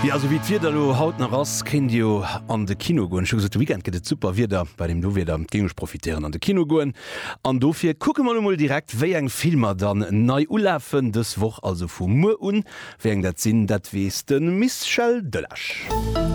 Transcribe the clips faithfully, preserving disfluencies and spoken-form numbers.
Ja, also wie wir haut nach raus kennt ihr an de Kino gehen. Schon gesagt, Weekend geht super wieder bei dem du wieder gegen profitieren an de Kino gehen. An dafür gucken wir mal direkt, wie ein Filmer dann neu ulaufen das Woche also vom Mu un, wegen das Sinn, das weiß den Michel Delage.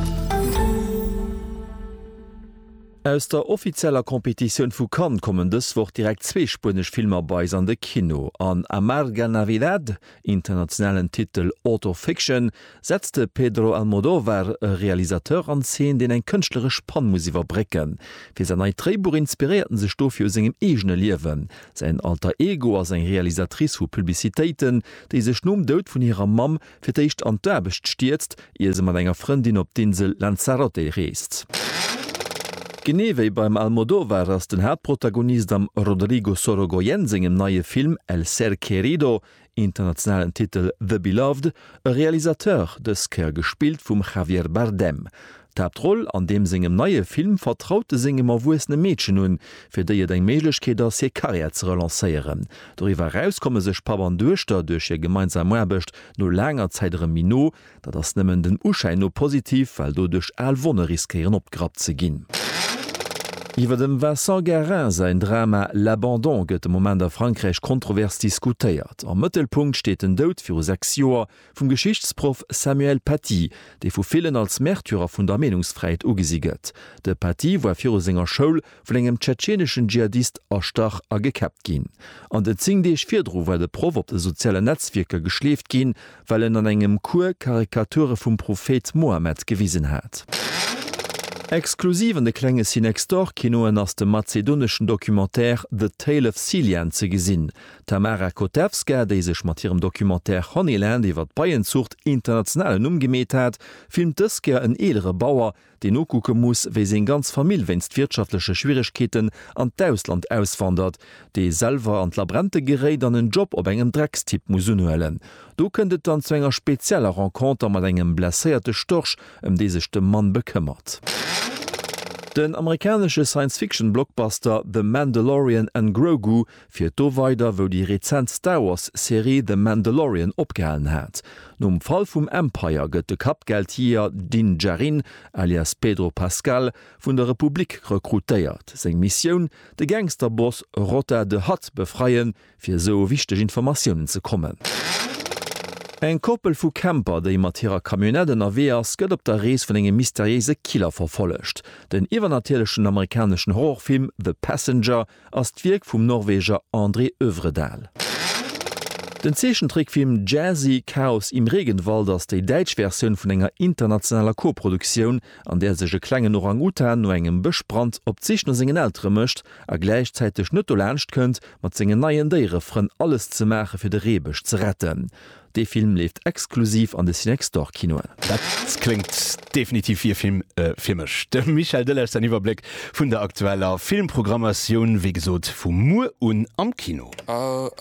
Aus der offizieller Kompetition vu Cannes kommen deswoch direkt zwei spanisch Filmer bei an de Kino. An Amarga Navidad, internationalen Titel Autofiction, setzte Pedro Almodóvar, Realisateur an Szenen, den ein künstlerisch Spannmusik verbrecken. Für sein Drehbuch inspirierten sich Stoff für seinem eigenen Leben. Sein alter Ego als ein Realisatrice für Publizitäten, die sich nun dort von ihrer Mom für die echt an derbecht stürzt, ehe sie mit einer Freundin auf die Insel Lanzarote reist. Genewei beim Almodóvar ass den Hauptprotagonist am Rodrigo Sorogoyen singem neue Film El Ser Querido, internationalen Titel The Beloved, e Realisateur des Ker gespielt vum Javier Bardem. D'Hauptroll an dem singem neue Film vertraute singem erwuesne Mädchen hun, fir déi et eng Méiglechkeet as se Karriere ze relancéieren. Doiwwer rauskomme sech Pabern duerchter duerch e gemeinsam Erbecht no langer Zäitere Mino, dat ass nëmmen den Uschein no positiv, weil do duch all Wonne riskieren opgrabt ze ginn. Iwer dem Vincent Guérin sein Drama L'Abandon gëtt im Moment der Frankreich kontrovers diskutéiert. Am Mëttelpunkt steet den Dout fir sechs Joer vum Geschichtsprof Samuel Paty, déi vu vielen als Märtyrer vun der Menungsfreiheit ugesiget. De Paty war fir senger Schoul vu engem tschetschenischen Dschihadist erstach a gekapt ginn. An de Zing deich firdro war de Prof op de soziale Netzwerke geschleft ginn, weil en an engem Kur Karikature vum Prophet Mohammed gewiesen hat. Exklusiv an de klenge Cinextor Kinoen ass dem mazedonischen Dokumentär The Tale of Cillian ze gesinn. Tamara Kotewska, déi sech mat ihrem Dokumentär Honeyland iwwer Bayernzucht internationalen umgemet hat, filmt dësker en eelere Bauer, den okucke muss, wéi se ganz Famill wennst wirtschaftliche Schwierigkeiten an d'Ausland auswandert, déi selver an Labrente geréit an en Job op engem Dreckstipp muss unhuelen. Do kënnet dann zu enger spezieller Renkonter mat engem blesséierte Storch, ëm dé sech dem Mann bekëmmert. Den amerikanische Science-Fiction-Blockbuster The Mandalorian and Grogu fir do weiter, wo die Rezent Star Wars-Serie The Mandalorian opgehalen hat. Nom Fall vum Empire gëtt de Kapgeltier Din Djarin alias Pedro Pascal vun der Republik rekrutéiert. Seg Missionioun de Gangsterboss Rota de Hutt befreien, fir so wichteg Informationen ze kommen. Eg Koppel vu Camper, déi mat hireer Kamionetten aweers gëtt op der Rees vun engem mysteriese Killer verfollecht. Den iwwernatierlechen amerikanischen Horrorfilm The Passenger ass d'Wirk vum Norweger André Övredal. Den Zeechentrickfilm Jazzy Chaos im Regenwald ass déi Deitsch-Versioun vun enger internationaler Koproduktionioun, an der sech e klengen Orang-Utan no engem Bëchbrand op sich no segen Ätre mëcht, a gleichzeitig nëtto lerncht kënnt, mat segen neien Déiere fën alles ze mache fir de Rebech ze retten. De Film lebt exklusiv an de Cinextor Kinoen. Das klingt definitiv wie Film äh, filmisch. Der Michel Delage sein Überblick vun der aktueller Filmprogrammation wie gesot vum Mu un am Kino. Uh,